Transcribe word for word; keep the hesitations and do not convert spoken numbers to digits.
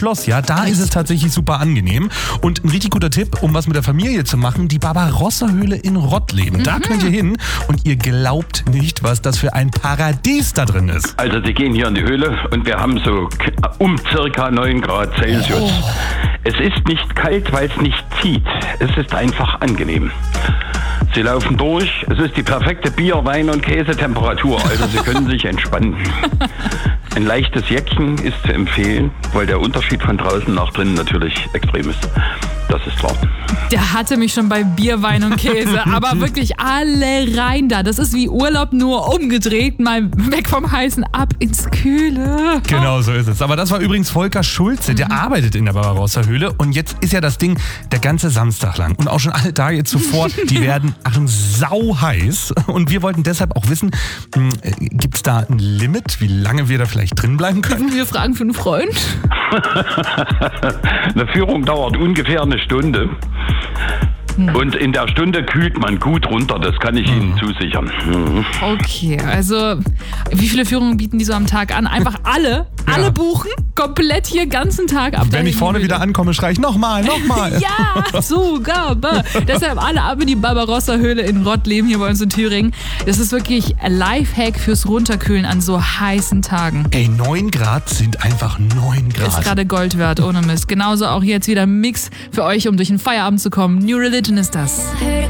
Schloss, ja, da ist es tatsächlich super angenehm. Und ein richtig guter Tipp, um was mit der Familie zu machen, die Barbarossa-Höhle in Rottleben. Mhm. Da könnt ihr hin und ihr glaubt nicht, was das für ein Paradies da drin ist. Also Sie gehen hier in die Höhle und wir haben so um circa neun Grad Celsius. Oh. Es ist nicht kalt, weil es nicht zieht. Es ist einfach angenehm. Sie laufen durch. Es ist die perfekte Bier-, Wein- und Käsetemperatur. Also Sie können sich entspannen. Ein leichtes Jäckchen ist zu empfehlen, weil der Unterschied von draußen nach drinnen natürlich extrem ist. Das ist klar. Der hatte mich schon bei Bier, Wein und Käse. Aber wirklich alle rein da. Das ist wie Urlaub, nur umgedreht. Mal weg vom Heißen, ab ins Kühle. Genau so ist es. Aber das war übrigens Volker Schulze. Der mhm. arbeitet in der Barbarossa-Höhle. Und jetzt ist ja das Ding der ganze Samstag lang. Und auch schon alle Tage zuvor, die werden sau heiß. Und wir wollten deshalb auch wissen, gibt es da ein Limit, wie lange wir da vielleicht drin bleiben können? Wir fragen für einen Freund. Eine Führung dauert ungefähr eine Stunde. Hm. Und in der Stunde kühlt man gut runter, das kann ich hm. Ihnen zusichern. Hm. Okay, also wie viele Führungen bieten die so am Tag an? Einfach alle, ja. alle buchen, komplett hier ganzen Tag ab. Wenn ich vorne wieder ankomme, schreie ich nochmal, nochmal. Ja, sogar. Deshalb alle ab in die Barbarossa-Höhle in Rottleben hier bei uns in Thüringen. Das ist wirklich ein Lifehack fürs Runterkühlen an so heißen Tagen. Ey, neun Grad sind einfach neun Grad. Ist gerade Gold wert, ohne Mist. Genauso auch jetzt wieder ein Mix für euch, um durch den Feierabend zu kommen. New Religion ist das.